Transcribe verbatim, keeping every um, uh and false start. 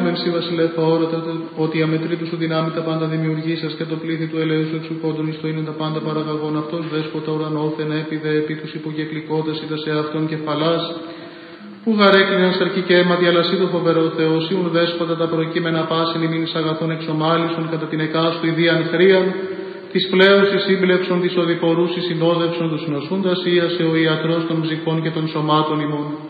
μεν σύ βασιλεύ αόρατα, ότι αμετρήτου σου δυνάμει τα πάντα δημιουργήσας και το πλήθη του ελέους σου εξουκόντων εις το είναι τα πάντα παραγαγών αυτός δέσποτα ουρανόθεν έπιδε επί τους υποκεκλικότας ή τα σε αυτόν κεφαλάς, που γαρέκλειναν σαρκή και αίματι, αλλά σύ το φοβερό Θεός, ήμουν δέσποτα τα προκείμενα πάσιν ημίν αγαθών εξομάλισον κατά την εκάστου ιδίαν χρίαν, της πλέωσης σύμπλευσον της οδηπορούσης συνόδευσον τους νοσούντας, ίασε ο ιατρός των ψυχών και των σωμάτων ημών.